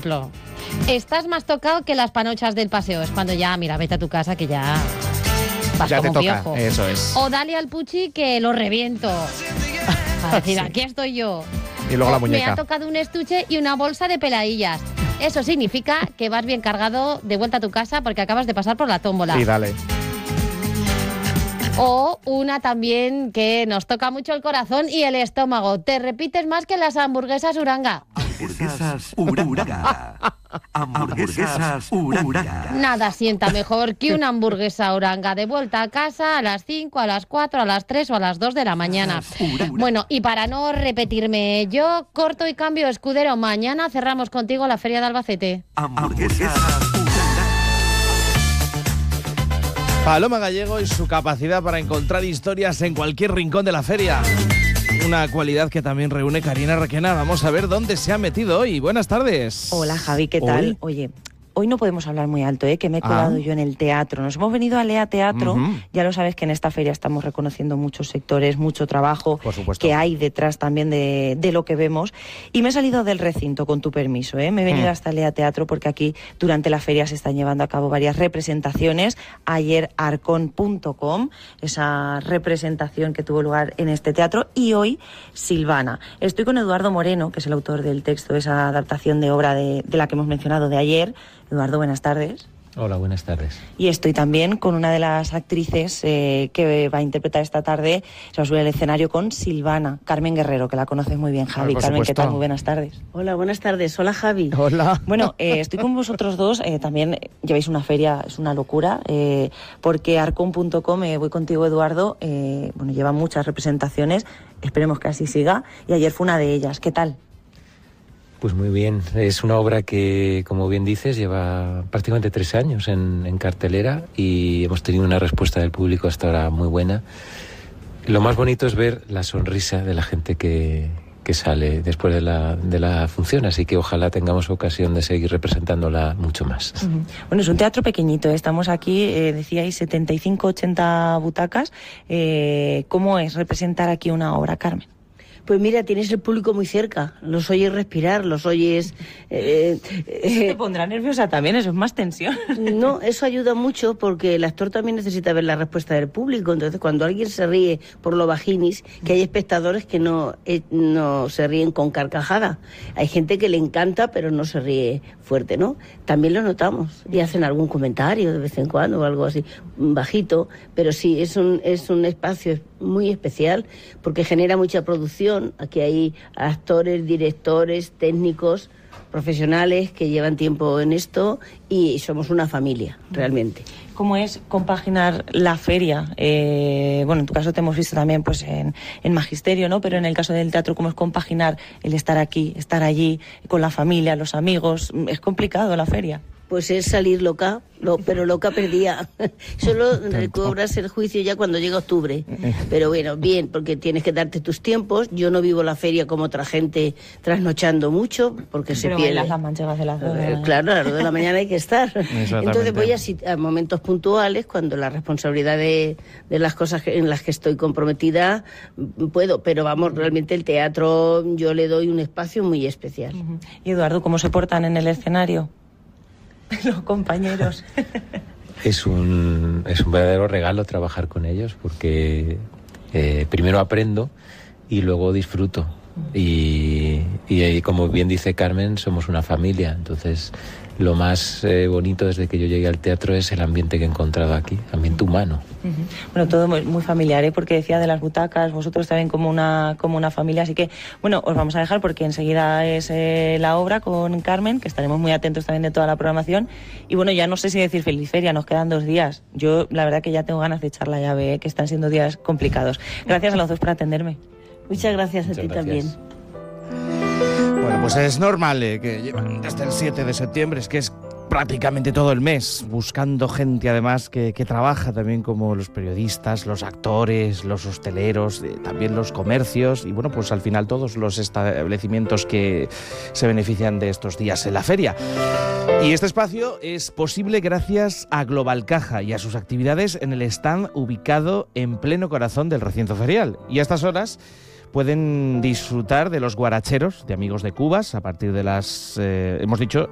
ejemplo, estás más tocado que las panochas del paseo. Es cuando ya, mira, vete a tu casa que ya vas Ya como te toca, viejo. eso es. O dale al puchi que lo reviento. Para decir, aquí estoy yo. Y luego la O me muñeca. ha tocado un estuche y una bolsa de peladillas. Eso significa que vas bien cargado de vuelta a tu casa porque acabas de pasar por la tómbola. Sí, dale. O una también que nos toca mucho el corazón y el estómago. Te repites más que las hamburguesas Uranga. Hamburguesas Uranga. Hamburguesas Uranga. Nada sienta mejor que una hamburguesa Uranga de vuelta a casa a las 5, a las 4, a las 3 o a las 2 de la mañana. Bueno, y para no repetirme yo, corto y cambio, Escudero. Mañana cerramos contigo la Feria de Albacete. Hamburguesas Uranga. Paloma Gallego y su capacidad para encontrar historias en cualquier rincón de la feria. Una cualidad que también reúne Karina Requena. Vamos a ver dónde se ha metido hoy. Buenas tardes. Hola Javi, ¿qué tal? Oye, hoy no podemos hablar muy alto, que me he colado yo en el teatro. Nos hemos venido a Lea Teatro. Ya lo sabes que en esta feria estamos reconociendo muchos sectores, mucho trabajo que hay detrás también de lo que vemos. Y me he salido del recinto, con tu permiso. Me he venido hasta Lea Teatro porque aquí durante la feria se están llevando a cabo varias representaciones. Ayer Arcon.com, esa representación que tuvo lugar en este teatro. Y hoy Silvana. Estoy con Eduardo Moreno, que es el autor del texto de esa adaptación de obra de la que hemos mencionado de ayer. Eduardo, buenas tardes. Hola, buenas tardes. Y estoy también con una de las actrices que va a interpretar esta tarde, se va a subir al escenario con Silvana, Carmen Guerrero, que la conoces muy bien, Javi. Carmen, ¿qué tal? Muy buenas tardes. Hola, buenas tardes. Hola, Javi. Hola. Bueno, estoy con vosotros dos, también lleváis una feria, es una locura, porque Arcon.com, voy contigo, Eduardo, bueno, lleva muchas representaciones, esperemos que así siga, y ayer fue una de ellas. ¿Qué tal? Pues muy bien, es una obra que, como bien dices, lleva prácticamente 3 años en cartelera y hemos tenido una respuesta del público hasta ahora muy buena. Lo más bonito es ver la sonrisa de la gente que sale después de la función, así que ojalá tengamos ocasión de seguir representándola mucho más. Bueno, es un teatro pequeñito, estamos aquí, decíais 75-80 butacas. ¿Cómo es representar aquí una obra, Carmen? Pues mira, tienes el público muy cerca, los oyes respirar, los oyes... Te pondrá nerviosa también, eso es más tensión. No, eso ayuda mucho porque el actor también necesita ver la respuesta del público. Entonces, cuando alguien se ríe por lo vaginis, que hay espectadores que no se ríen con carcajada. Hay gente que le encanta, pero no se ríe fuerte, ¿no? También lo notamos y hacen algún comentario de vez en cuando o algo así, bajito. Pero sí, es un espacio muy especial porque genera mucha producción. Aquí hay actores, directores, técnicos, profesionales que llevan tiempo en esto y somos una familia, realmente. ¿Cómo es compaginar la feria? Bueno, en tu caso te hemos visto también pues en Magisterio, ¿no? Pero en el caso del teatro, ¿cómo es compaginar el estar aquí, estar allí, con la familia, los amigos? Es complicado la feria. Pues es salir loca, pero loca perdida. Solo recobras el juicio ya cuando llega octubre. Pero bueno, bien, porque tienes que darte tus tiempos. Yo no vivo la feria como otra gente trasnochando mucho, porque se pierde. Las manchegas de las 2 de la mañana. Claro, a las 2 de la mañana hay que estar. Entonces voy a momentos puntuales, cuando la responsabilidad de las cosas en las que estoy comprometida, puedo. Pero vamos, realmente el teatro yo le doy un espacio muy especial. Y Eduardo, ¿cómo se portan en el escenario los compañeros? Es un verdadero regalo trabajar con ellos porque primero aprendo y luego disfruto. Y como bien dice Carmen, somos una familia. Entonces, lo más bonito desde que yo llegué al teatro es el ambiente que he encontrado aquí, ambiente humano. Bueno, todo muy familiar, porque decía de las butacas, vosotros también como una familia, así que, bueno, os vamos a dejar porque enseguida es la obra con Carmen, que estaremos muy atentos también de toda la programación, y bueno, ya no sé si decir feliz feria, nos quedan 2 días. Yo, la verdad que ya tengo ganas de echar la llave, que están siendo días complicados. Gracias a los dos por atenderme. Muchas gracias a ti también. Bueno, pues es normal que llevan desde el 7 de septiembre, es que es prácticamente todo el mes, buscando gente además que trabaja también como los periodistas, los actores, los hosteleros, también los comercios y bueno, pues al final todos los establecimientos que se benefician de estos días en la feria. Y este espacio es posible gracias a Global Caja y a sus actividades en el stand ubicado en pleno corazón del recinto ferial. Y a estas horas pueden disfrutar de los guaracheros de Amigos de Cubas a partir de las, hemos dicho,